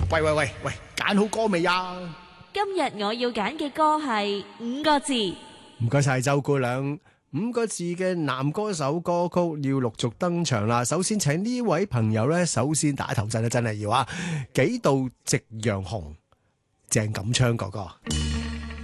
喂喂喂喂，揀好歌未啊？ 今日我要揀嘅歌係5個字。 唔該晒周姑娘，5個字嘅男歌手歌曲要陸續登場啦。首先請呢位朋友呢，首先打頭陣真係要啊，幾度夕陽紅，鄭錦昌哥哥。